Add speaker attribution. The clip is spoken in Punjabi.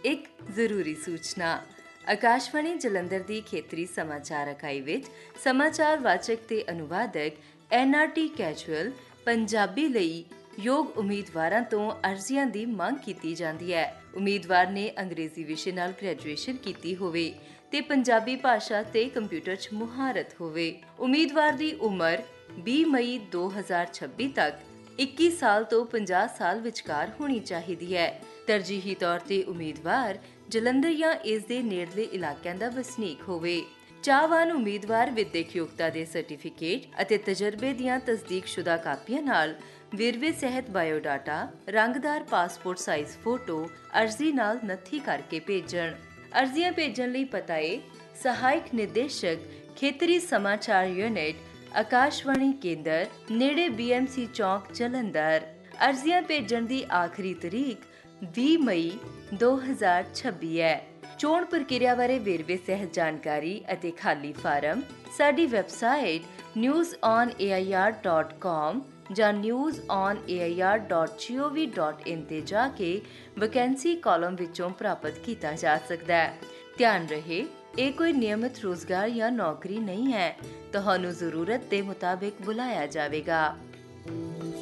Speaker 1: ਇੱਕ ਜ਼ਰੂਰੀ ਸੂਚਨਾ। ਆਕਾਸ਼ਵਾਣੀ ਜਲੰਧਰ ਦੀ ਖੇਤਰੀ ਸਮਾਚਾਰ ਇਕਾਈ ਵਿੱਚ ਸਮਾਚਾਰ ਵਾਚਕ ਤੇ ਅਨੁਵਾਦਕ NRT ਕੈਜੂਅਲ ਪੰਜਾਬੀ ਲਈ ਯੋਗ ਉਮੀਦਵਾਰਾਂ ਤੋਂ ਅਰਜ਼ੀਆਂ ਦੀ ਮੰਗ ਕੀਤੀ ਜਾਂਦੀ ਹੈ। ਉਮੀਦਵਾਰ ਨੇ ਅੰਗਰੇਜ਼ੀ ਵਿਸ਼ੇ ਨਾਲ ਗ੍ਰੈਜੂਏਸ਼ਨ ਕੀਤੀ ਹੋਵੇ ਤੇ ਪੰਜਾਬੀ ਭਾਸ਼ਾ ਤੇ ਕੰਪਿਊਟਰ 'ਚ ਮੁਹਾਰਤ ਹੋਵੇ। ਉਮੀਦਵਾਰ ਦੀ ਉਮਰ 20 ਮਈ 2026 ਤੱਕ 21 ਸਾਲ ਤੋਂ 50 ਸਾਲ ਵਿਚਕਾਰ ਹੋਣੀ ਚਾਹੀਦੀ ਹੈ। ਤਰਜੀਹੀ ਤੌਰ ਤੇ ਉਮੀਦਵਾਰ ਜਲੰਧਰ ਜਾਂ ਇਸ ਦੇ ਨੇੜਲੇ ਇਲਾਕਿਆਂ ਦਾ ਵਸਨੀਕ ਹੋਵੇ। ਚਾਹਵਾਨ ਉਮੀਦਵਾਰ ਵਿਦਿਅਕ ਯੋਗਤਾ ਦੇ ਸਰਟੀਫਿਕੇਟ ਅਤੇ ਤਜਰਬੇ ਦੀਆਂ ਤਸਦੀਕਸ਼ੁਦਾ ਕਾਪੀਆਂ ਨਾਲ ਵੇਰਵੇ ਸਹਿਤ ਬਾਇਓਡਾਟਾ, ਰੰਗਦਾਰ ਪਾਸਪੋਰਟ ਸਾਈਜ਼ ਫੋਟੋ ਅਰਜ਼ੀ ਨਾਲ ਨੱਥੀ ਕਰਕੇ ਭੇਜਣ। ਅਰਜ਼ੀਆਂ ਭੇਜਣ ਲਈ ਪਤਾ ਹੈ ਸਹਾਇਕ ਨਿਰਦੇਸ਼ਕ, ਖੇਤਰੀ ਸਮਾਚਾਰ ਯੂਨਿਟ, ਆਕਾਸ਼ਵਾਣੀ ਕੇਂਦਰ, ਨੇੜੇ BMC ਚੌਂਕ, ਜਲੰਧਰ। ਅਰਜ਼ੀਆਂ ਭੇਜਣ ਦੀ ਆਖਰੀ ਤਰੀਕ 20 ਮਈ 2026 ਹੈ। ਚੋਣ ਪ੍ਰਕਿਰਿਆ ਬਾਰੇ ਵੇਰਵੇ ਸਹਿਤ ਜਾਣਕਾਰੀ ਅਤੇ ਖਾਲੀ ਫਾਰਮ ਸਾਡੀ ਵੈਬਸਾਈਟ newsonair.com ਜਾਂ newsonair.gov.in ਤੇ ਜਾ ਕੇ ਵੈਕੈਂਸੀ ਕਾਲਮ ਵਿੱਚੋਂ ਪ੍ਰਾਪਤ ਕੀਤਾ ਜਾ ਸਕਦਾ ਹੈ। ਧਿਆਨ ਰਹੇ, ਇਹ ਕੋਈ ਨਿਯਮਿਤ ਰੋਜ਼ਗਾਰ ਜਾਂ ਨੌਕਰੀ ਨਹੀਂ ਹੈ। ਤੁਹਾਨੂੰ ਜ਼ਰੂਰਤ ਦੇ ਮੁਤਾਬਿਕ ਬੁਲਾਇਆ ਜਾਵੇਗਾ।